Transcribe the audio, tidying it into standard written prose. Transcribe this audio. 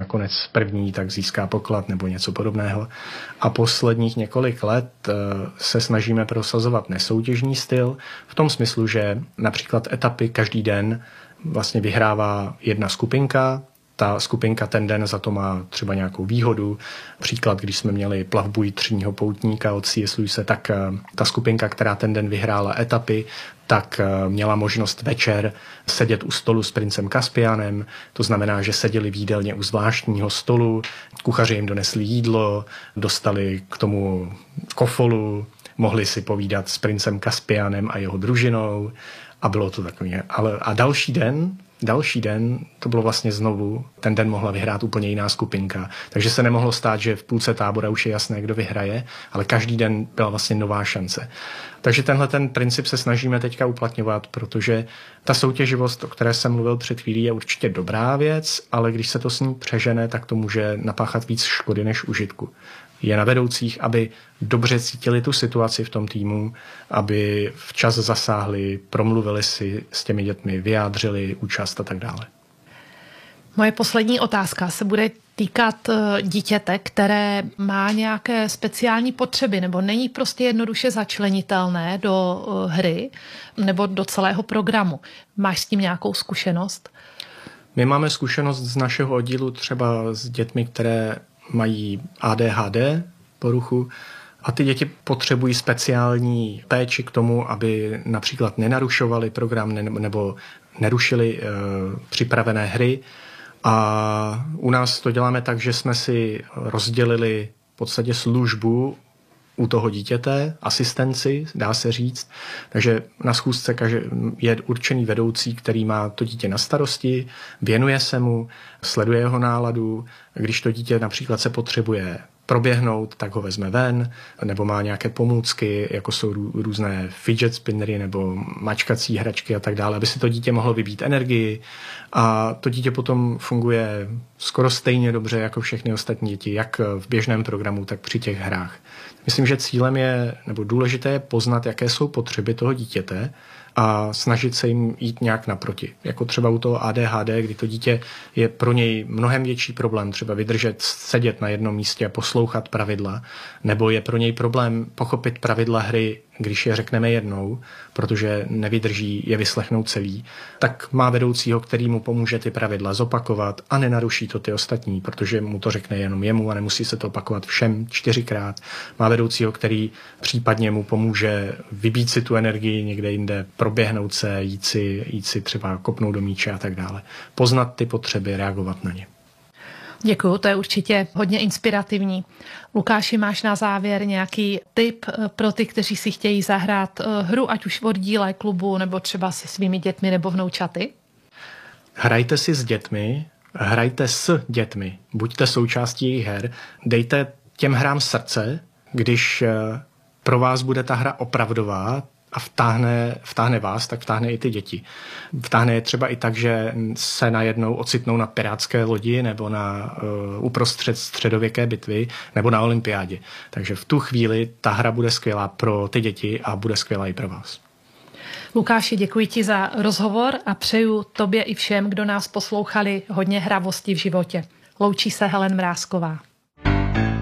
nakonec první, tak získá poklad nebo něco podobného. A posledních několik let se snažíme prosazovat nesoutěžní styl v tom smyslu, že například etapy každý den vlastně vyhrává jedna skupinka. Ta skupinka ten den za to má třeba nějakou výhodu. Příklad, když jsme měli plavbu Jitřního poutníka od C.S. Lewise, tak ta skupinka, která ten den vyhrála etapy, tak měla možnost večer sedět u stolu s princem Kaspianem. To znamená, že seděli v jídelně u zvláštního stolu, kuchaři jim donesli jídlo, dostali k tomu kofolu, mohli si povídat s princem Kaspianem a jeho družinou a bylo to takové. A další den, to bylo vlastně znovu, ten den mohla vyhrát úplně jiná skupinka. Takže se nemohlo stát, že v půlce tábora už je jasné, kdo vyhraje, ale každý den byla vlastně nová šance. Takže tenhle ten princip se snažíme teďka uplatňovat, protože ta soutěživost, o které jsem mluvil před chvílí, je určitě dobrá věc, ale když se to s ní přežene, tak to může napáchat víc škody než užitku. Je na vedoucích, aby dobře cítili tu situaci v tom týmu, aby včas zasáhli, promluvili si s těmi dětmi, vyjádřili účast a tak dále. Moje poslední otázka se bude týkat dítěte, které má nějaké speciální potřeby nebo není prostě jednoduše začlenitelné do hry nebo do celého programu. Máš s tím nějakou zkušenost? My máme zkušenost z našeho oddílu třeba s dětmi, které mají ADHD poruchu a ty děti potřebují speciální péči k tomu, aby například nenarušovali program nebo nerušili připravené hry. A u nás to děláme tak, že jsme si rozdělili v podstatě službu u toho dítěte, asistenci, dá se říct. Takže na schůzce je určený vedoucí, který má to dítě na starosti, věnuje se mu, sleduje jeho náladu. Když to dítě například se potřebuje proběhnout, tak ho vezme ven, nebo má nějaké pomůcky, jako jsou různé fidget spinnery nebo mačkací hračky a tak dále, aby si to dítě mohlo vybít energii a to dítě potom funguje skoro stejně dobře jako všechny ostatní děti, jak v běžném programu, tak při těch hrách. Myslím, že cílem je, nebo důležité je poznat, jaké jsou potřeby toho dítěte a snažit se jim jít nějak naproti. Jako třeba u toho ADHD, kdy to dítě je pro něj mnohem větší problém třeba vydržet sedět na jednom místě a poslouchat pravidla, nebo je pro něj problém pochopit pravidla hry, když je řekneme jednou, protože nevydrží je vyslechnout celý, tak má vedoucího, který mu pomůže ty pravidla zopakovat a nenaruší to ty ostatní, protože mu to řekne jenom jemu a nemusí se to opakovat všem 4krát. Má vedoucího, který případně mu pomůže vybít si tu energii někde jinde, proběhnout se, jít si třeba kopnout do míče a tak dále. Poznat ty potřeby, reagovat na ně. Děkuju, to je určitě hodně inspirativní. Lukáši, máš na závěr nějaký tip pro ty, kteří si chtějí zahrát hru, ať už v oddíle, klubu, nebo třeba se svými dětmi nebo vnoučaty? Hrajte si s dětmi, hrajte s dětmi, buďte součástí jejich her, dejte těm hrám srdce, když pro vás bude ta hra opravdová, a vtáhne vás, tak vtáhne i ty děti. Vtáhne je třeba i tak, že se najednou ocitnou na pirátské lodi nebo uprostřed středověké bitvy nebo na olympiádě. Takže v tu chvíli ta hra bude skvělá pro ty děti a bude skvělá i pro vás. Lukáši, děkuji ti za rozhovor a přeju tobě i všem, kdo nás poslouchali, hodně hravosti v životě. Loučí se Helen Mrázková.